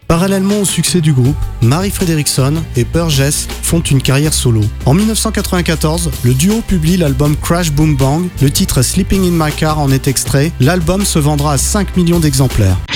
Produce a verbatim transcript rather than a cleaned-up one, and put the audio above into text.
Parallèlement au succès du groupe, Mary Fredriksson et Burgess font une carrière solo. En dix-neuf cent quatre-vingt-quatorze, le duo publie l'album Crash Boom Bang, le titre Sleeping in My Car en est extrait, l'album se vendra à cinq millions d'exemplaires.